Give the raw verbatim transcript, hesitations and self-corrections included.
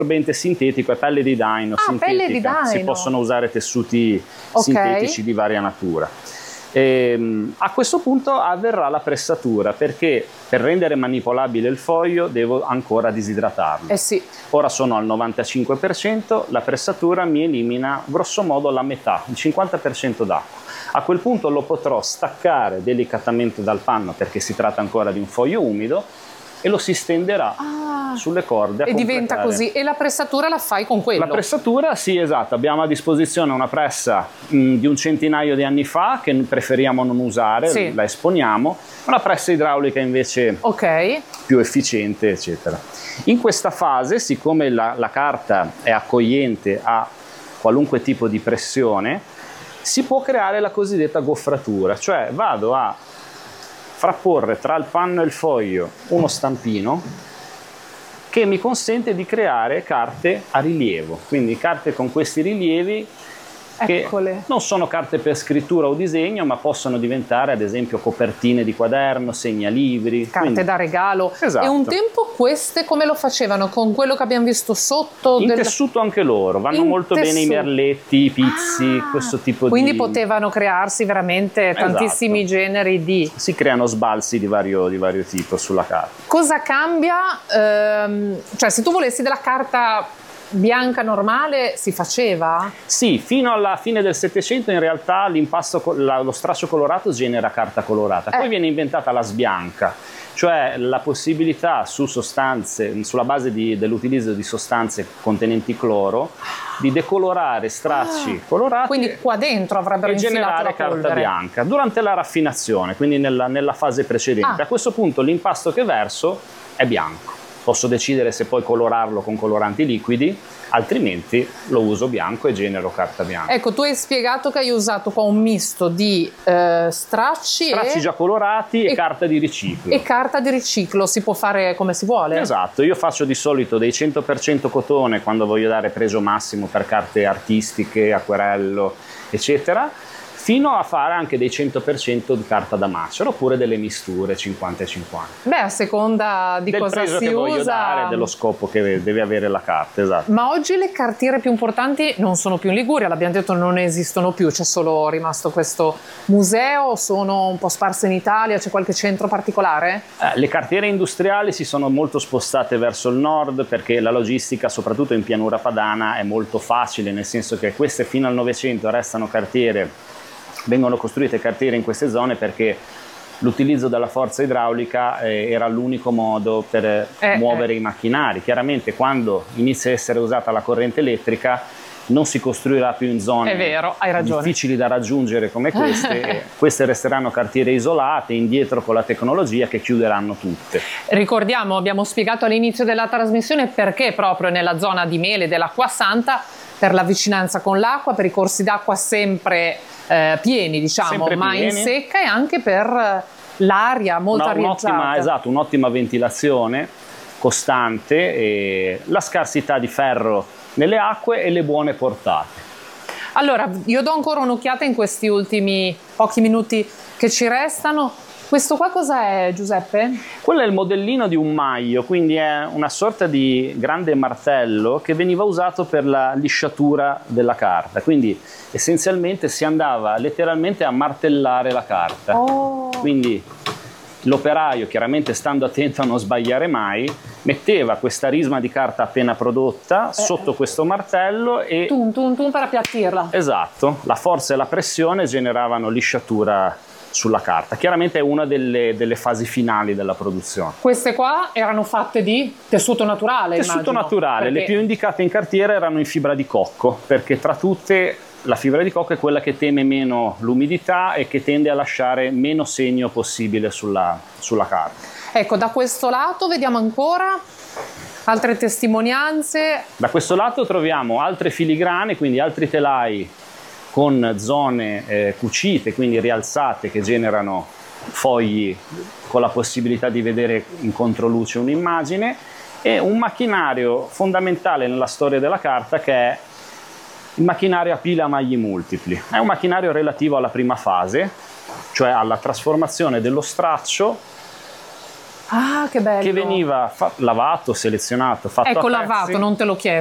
assorbente sintetico, è pelle di daino, ah, sintetica. Pelle di daino. Si possono usare tessuti okay. sintetici di varia natura. E, a questo punto avverrà la pressatura, perché per rendere manipolabile il foglio devo ancora disidratarlo. Eh sì. Ora sono al novantacinque per cento, la pressatura mi elimina grosso modo la metà, il cinquanta per cento d'acqua. A quel punto lo potrò staccare delicatamente dal panno, perché si tratta ancora di un foglio umido, e lo si stenderà ah, sulle corde a e completare. Diventa così. E la pressatura la fai con quello? La pressatura, sì, esatto, abbiamo a disposizione una pressa mh, di un centinaio di anni fa che preferiamo non usare, sì. La esponiamo, una pressa idraulica invece okay. più efficiente, eccetera. In questa fase, siccome la, la carta è accogliente a qualunque tipo di pressione, si può creare la cosiddetta goffratura, cioè vado a frapporre tra il panno e il foglio uno stampino che mi consente di creare carte a rilievo, quindi carte con questi rilievi che Eccole. non sono carte per scrittura o disegno, ma possono diventare ad esempio copertine di quaderno, segnalibri. Carte quindi... da regalo. Esatto. E un tempo queste come lo facevano? Con quello che abbiamo visto sotto? In del... tessuto anche loro, vanno In molto tessuto. bene i merletti, i pizzi, ah, questo tipo quindi di... Quindi potevano crearsi veramente tantissimi esatto. generi di... Si creano sbalzi di vario, di vario tipo sulla carta. Cosa cambia? Ehm, cioè se tu volessi della carta bianca normale si faceva? Sì, fino alla fine del Settecento in realtà l'impasto, lo straccio colorato genera carta colorata, poi eh. viene inventata la sbianca, cioè la possibilità su sostanze, sulla base dell'utilizzo di sostanze contenenti cloro, di decolorare stracci ah, colorati. Quindi qua dentro avrebbero e generare carta bianca durante la raffinazione, quindi nella, nella fase precedente. Ah. A questo punto l'impasto che verso è bianco. Posso decidere se poi colorarlo con coloranti liquidi, altrimenti lo uso bianco e genero carta bianca. Ecco, tu hai spiegato che hai usato qua un misto di eh, stracci, stracci e... già colorati e, e carta di riciclo. E carta di riciclo, si può fare come si vuole? Esatto, io faccio di solito dei cento per cento cotone quando voglio dare pregio massimo per carte artistiche, acquerello, eccetera, fino a fare anche dei cento per cento di carta da macero oppure delle misture cinquanta e cinquanta. Beh, a seconda di del cosa pregio si che usa. voglio dare, dello scopo che deve avere la carta, esatto. Ma oggi le cartiere più importanti non sono più in Liguria, l'abbiamo detto, non esistono più, c'è solo rimasto questo museo, sono un po' sparse in Italia, c'è qualche centro particolare? Eh, le cartiere industriali si sono molto spostate verso il nord perché la logistica, soprattutto in pianura padana, è molto facile, nel senso che queste fino al Novecento restano cartiere. Vengono costruite cartiere in queste zone perché l'utilizzo della forza idraulica eh, era l'unico modo per eh, muovere eh. i macchinari. Chiaramente quando inizia a essere usata la corrente elettrica non si costruirà più in zone È vero, hai ragione. difficili da raggiungere come queste. E queste resteranno cartiere isolate, indietro con la tecnologia, che chiuderanno tutte. Ricordiamo, abbiamo spiegato all'inizio della trasmissione perché proprio nella zona di Mele dell'Acqua Santa, per la vicinanza con l'acqua, per i corsi d'acqua sempre eh, pieni, diciamo, sempre ma pieni. in secca, e anche per l'aria molto Una, arieggiata. Un'ottima, esatto, un'ottima ventilazione costante, e la scarsità di ferro nelle acque e le buone portate. Allora, io do ancora un'occhiata in questi ultimi pochi minuti che ci restano. Questo qua cosa è, Giuseppe? Quello è il modellino di un maglio, quindi è una sorta di grande martello che veniva usato per la lisciatura della carta, quindi essenzialmente si andava letteralmente a martellare la carta. Oh. Quindi l'operaio, chiaramente stando attento a non sbagliare mai, metteva questa risma di carta appena prodotta eh. sotto questo martello e... Tum, tum, tum per appiattirla. Esatto, la forza e la pressione generavano lisciatura sulla carta. Chiaramente è una delle, delle fasi finali della produzione. Queste qua erano fatte di tessuto naturale, tessuto immagino, naturale, perché... le più indicate in cartiera erano in fibra di cocco, perché tra tutte la fibra di cocco è quella che teme meno l'umidità e che tende a lasciare meno segno possibile sulla, sulla carta. Ecco, da questo lato vediamo ancora altre testimonianze. Da questo lato troviamo altre filigrane, quindi altri telai con zone eh, cucite, quindi rialzate, che generano fogli con la possibilità di vedere in controluce un'immagine, e un macchinario fondamentale nella storia della carta che è il macchinario a pila a magli multipli. È un macchinario relativo alla prima fase, cioè alla trasformazione dello straccio Ah, che bello. Che veniva fa- lavato, selezionato, fatto ecco, a lavato, pezzi. non te l'ho chiesto.